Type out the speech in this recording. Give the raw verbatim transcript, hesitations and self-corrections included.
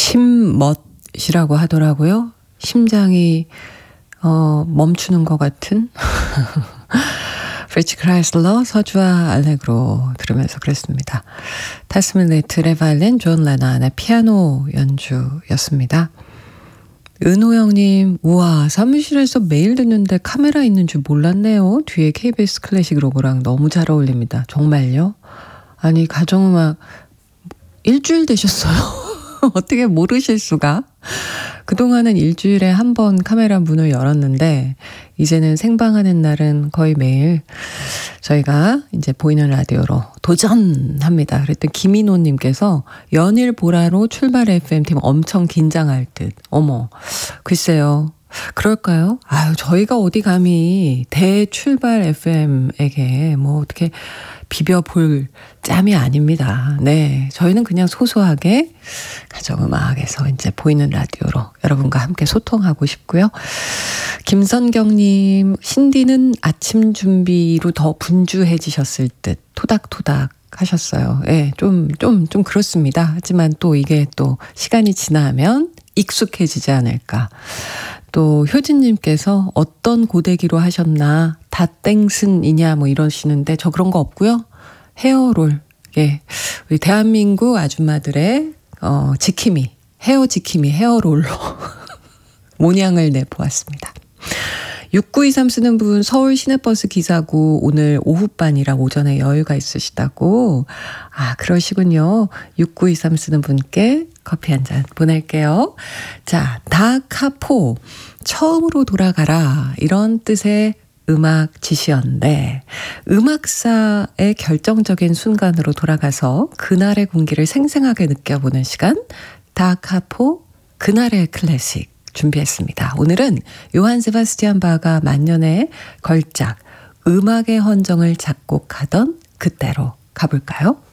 심멋이라고 하더라고요. 심장이 어, 멈추는 것 같은 프리츠 크라이슬러 서주아 알레그로 들으면서 그랬습니다. 타스민 리틀의 바이올린, 존 레난의 피아노 연주였습니다. 은호영님, 우와, 사무실에서 매일 듣는데 카메라 있는 줄 몰랐네요. 뒤에 케이비에스 클래식 로고랑 너무 잘 어울립니다. 정말요? 아니, 가정음악 일주일 되셨어요? 어떻게 모르실 수가? 그동안은 일주일에 한 번 카메라 문을 열었는데 이제는 생방하는 날은 거의 매일 저희가 이제 보이는 라디오로 도전합니다. 그랬더니 김인호님께서 연일 보라로 출발 에프엠팀 엄청 긴장할 듯. 어머, 글쎄요. 그럴까요? 아유, 저희가 어디 감히 대출발 에프엠에게 뭐 어떻게 비벼볼 짬이 아닙니다. 네, 저희는 그냥 소소하게 가정음악에서 이제 보이는 라디오로 여러분과 함께 소통하고 싶고요. 김선경님, 신디는 아침 준비로 더 분주해지셨을 듯 토닥토닥 하셨어요. 예, 좀, 좀, 좀 그렇습니다. 하지만 또 이게 또 시간이 지나면 익숙해지지 않을까. 또 효진님께서 어떤 고데기로 하셨나 닷땡슨이냐 뭐 이러시는데 저 그런 거 없고요. 헤어롤. 예, 우리 대한민국 아줌마들의 어, 지킴이, 헤어 지킴이 헤어롤로 모양을 내보았습니다. 육구이삼 쓰는 분 서울 시내버스 기사고 오늘 오후반이라 오전에 여유가 있으시다고. 아, 그러시군요. 육구이삼 쓰는 분께 커피 한 잔 보낼게요. 자, 다카포 처음으로 돌아가라 이런 뜻의 음악 지시였는데 음악사의 결정적인 순간으로 돌아가서 그날의 공기를 생생하게 느껴보는 시간 다카포 그날의 클래식 준비했습니다. 오늘은 요한 세바스티안 바가 만년의 걸작 음악의 헌정을 작곡하던 그때로 가볼까요?